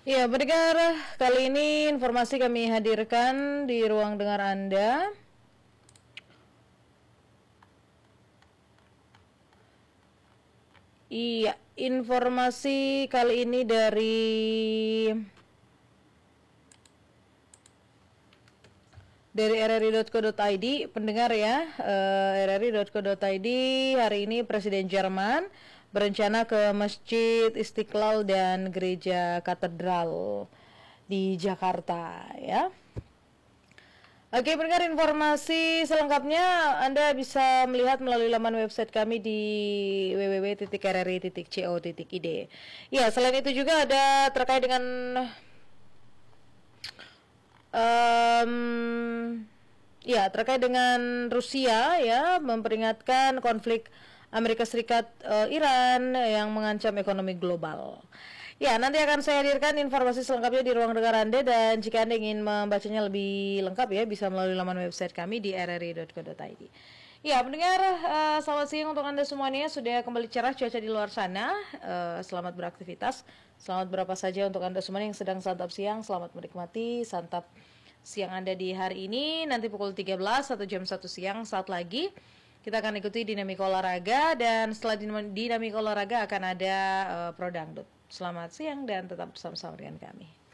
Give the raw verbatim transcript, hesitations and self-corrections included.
Ya, pendengar, kali ini informasi kami hadirkan di ruang dengar Anda. Iya, informasi kali ini dari dari r r i dot co dot i d, pendengar ya, uh, r r i dot co dot i d. Hari ini Presiden Jerman berencana ke Masjid Istiqlal dan Gereja Katedral di Jakarta ya. Oke, pendengar, informasi selengkapnya Anda bisa melihat melalui laman website kami di w w w titik r r i titik co titik i d. Ya, selain itu juga ada terkait dengan um, ya terkait dengan Rusia ya memperingatkan konflik Amerika Serikat uh, Iran yang mengancam ekonomi global. Ya, nanti akan saya hadirkan informasi selengkapnya di ruang dengar Anda, dan jika Anda ingin membacanya lebih lengkap ya bisa melalui laman website kami di r r i dot co dot i d. Ya, pendengar, uh, selamat siang untuk Anda semuanya. Sudah kembali cerah cuaca di luar sana. Uh, selamat beraktivitas. Selamat berapa saja untuk Anda semuanya yang sedang santap siang. Selamat menikmati santap siang Anda di hari ini. Nanti pukul tiga belas atau jam satu siang saat lagi kita akan ikuti dinamika olahraga, dan setelah dinamika olahraga akan ada uh, Pro Dangdut. Selamat siang dan tetap bersama-sama dengan kami.